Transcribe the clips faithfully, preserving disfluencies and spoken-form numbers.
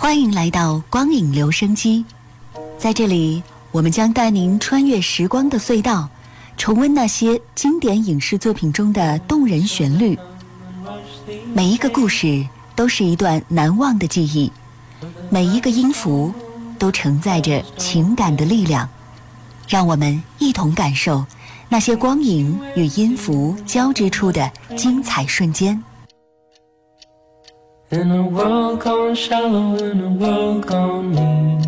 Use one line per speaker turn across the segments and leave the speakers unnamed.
欢迎来到光影留声机，在这里，我们将带您穿越时光的隧道，重温那些经典影视作品中的动人旋律。每一个故事都是一段难忘的记忆，每一个音符都承载着情感的力量。让我们一同感受那些光影与音符交织出的精彩瞬间。
In a world gone shallow, in a world gone mean。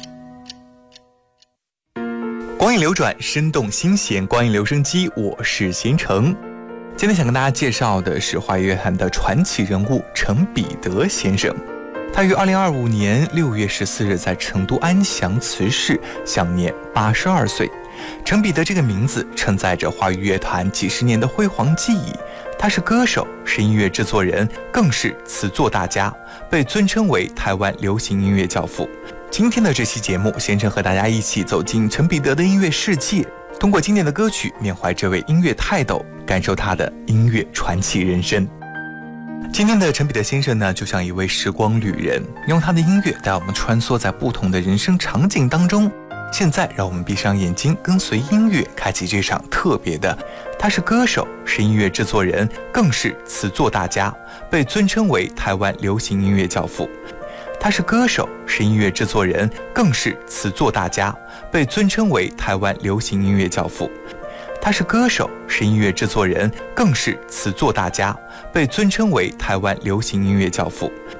光影流转，生动新鲜，光影留声机，我是贤成。今天想跟大家介绍的是华语乐坛的传奇人物陈彼得先生。他于二零二五年六月十四日在成都安详辞世，享年八十二岁。陈彼得这个名字承载着华语乐坛几十年的辉煌记忆。他是歌手，是音乐制作人，更是词作大家，被尊称为台湾流行音乐教父。今天的这期节目，贤成和大家一起走进陈彼得的音乐世界，通过经典的歌曲缅怀这位音乐泰斗，感受他的音乐传奇人生。今天的陈彼得先生呢，就像一位时光旅人，用他的音乐带我们穿梭在不同的人生场景当中。现在让我们闭上眼睛，跟随音乐开启这场特别的。他是歌手，是音乐制作人，更是词作大家，被尊称为台湾流行音乐教父。他是歌手，是音乐制作人，更是词作大家，被尊称为台湾流行音乐教父。他是歌手，是音乐制作人，更是词作大家，被尊称为台湾流行音乐教父。